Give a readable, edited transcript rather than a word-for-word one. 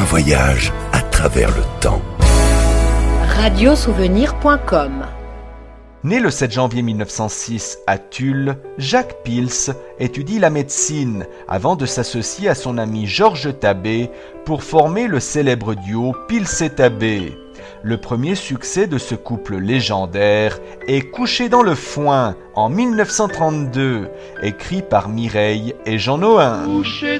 voyage à travers le temps. Radiosouvenir.com. Né le 7 janvier 1906 à Tulle, Jacques Pils étudie la médecine avant de s'associer à son ami Georges Tabet pour former le célèbre duo Pils et Tabet. Le premier succès de ce couple légendaire est Couché dans le foin en 1932, écrit par Mireille et Jean Nohain.